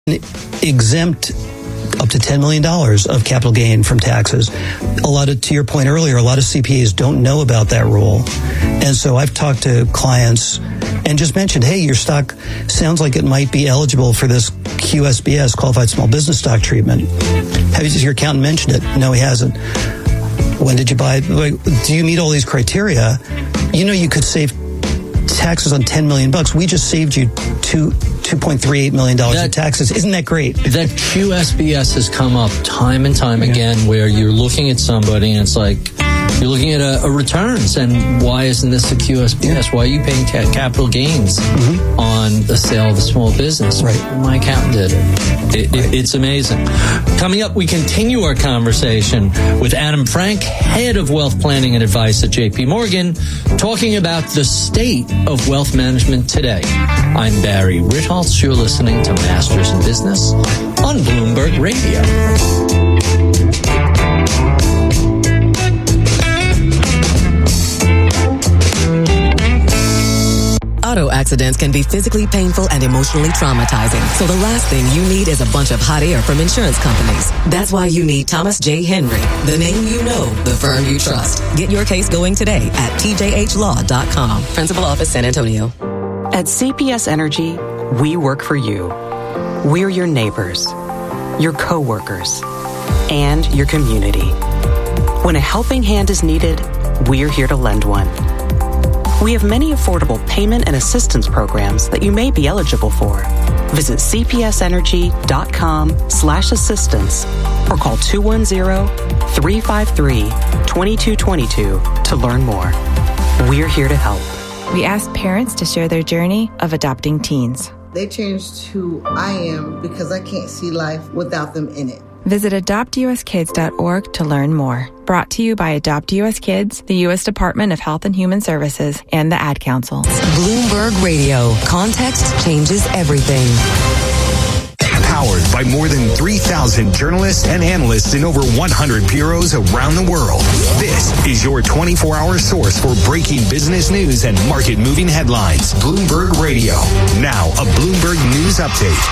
exempt up to $10 million of capital gain from taxes. To your point earlier, a lot of CPAs don't know about that rule. And so I've talked to clients and just mentioned, hey, your stock sounds like it might be eligible for this QSBS, Qualified Small Business Stock Treatment. Has your accountant mentioned it? No, he hasn't. When did you buy it? Do you meet all these criteria? You could save taxes on $10 million. We just saved you $2.38 million in taxes. Isn't that great? That QSBS has come up time and time again, where you're looking at somebody and it's like, you're looking at a returns, and why isn't this a QSBS? Yeah. Why are you paying capital gains on the sale of a small business? Right. My accountant did it. It's amazing. Coming up, we continue our conversation with Adam Frank, head of wealth planning and advice at JP Morgan, talking about the state of wealth management today. I'm Barry Ritholtz. You're listening to Masters in Business on Bloomberg Radio. Auto accidents can be physically painful and emotionally traumatizing. So the last thing you need is a bunch of hot air from insurance companies. That's why you need Thomas J. Henry, the name you know, the firm you trust. Get your case going today at tjhlaw.com. Principal Office, San Antonio. At CPS Energy, we work for you. We're your neighbors, your coworkers, and your community. When a helping hand is needed, we're here to lend one. We have many affordable payment and assistance programs that you may be eligible for. Visit cpsenergy.com/assistance or call 210-353-2222 to learn more. We're here to help. We asked parents to share their journey of adopting teens. They changed who I am because I can't see life without them in it. Visit adoptuskids.org to learn more. Brought to you by Adopt US Kids, the U.S. Department of Health and Human Services, and the Ad Council. Bloomberg Radio. Context changes everything. Powered by more than 3,000 journalists and analysts in over 100 bureaus around the world. This is your 24-hour source for breaking business news and market-moving headlines. Bloomberg Radio. Now, a Bloomberg News Update.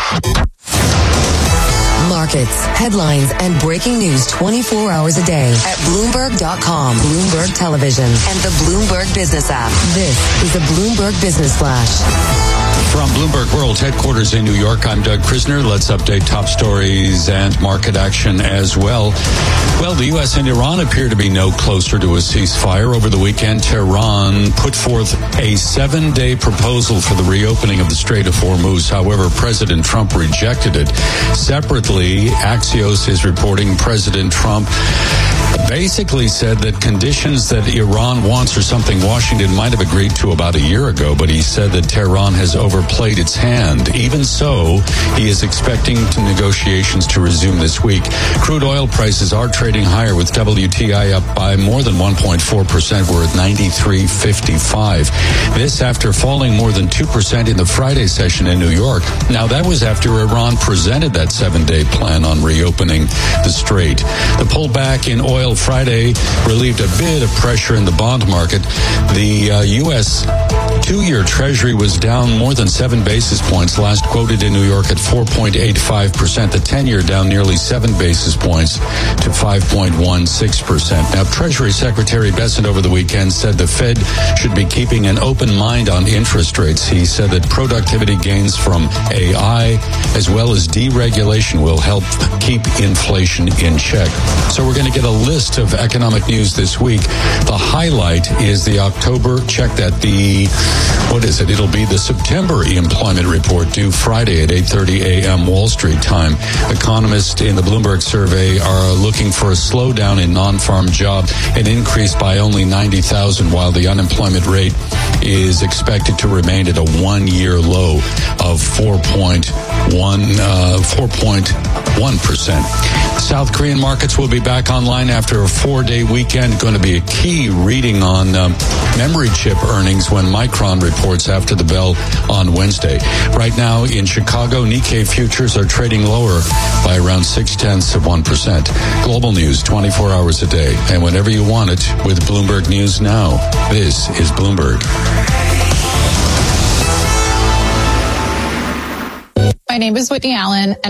Markets, headlines, and breaking news 24 hours a day at Bloomberg.com, Bloomberg Television, and the Bloomberg Business app. This is the Bloomberg Business Flash. From Bloomberg World's headquarters in New York, I'm Doug Krisner. Let's update top stories and market action as well. Well, the U.S. and Iran appear to be no closer to a ceasefire. Over the weekend, Tehran put forth a 7-day proposal for the reopening of the Strait of Hormuz. However, President Trump rejected it. Separately, Axios is reporting President Trump basically said that conditions that Iran wants are something Washington might have agreed to about a year ago, but he said that Tehran has overplayed its hand. Even so, he is expecting negotiations to resume this week. Crude oil prices are trading higher, with WTI up by more than 1.4%. We're at $93.55. This after falling more than 2% in the Friday session in New York. Now, that was after Iran presented that 7-day plan on reopening the strait. The pullback in oil Friday relieved a bit of pressure in the bond market. The U.S. 2-year Treasury was down more than 7 basis points, last quoted in New York at 4.85%. The 10-year down nearly 7 basis points to 5.16%. Now, Treasury Secretary Bessent over the weekend said the Fed should be keeping an open mind on interest rates. He said that productivity gains from AI as well as deregulation will help keep inflation in check. So we're going to get a list of economic news this week. The highlight is the October, check that, it'll be the September employment report due Friday at 8:30 a.m. Wall Street time. Economists in the Bloomberg survey are looking for a slowdown in non-farm job, an increase by only 90,000, while the unemployment rate is expected to remain at a 1-year low of 4.1%. South Korean markets will be back online after a 4-day weekend. Going to be a key reading on memory chip earnings when Micron reports after the bell on Wednesday. Right now in Chicago, Nikkei futures are trading lower by around 0.6%. Global news 24 hours a day and whenever you want it with Bloomberg News Now. This is Bloomberg. name is Whitney Allen.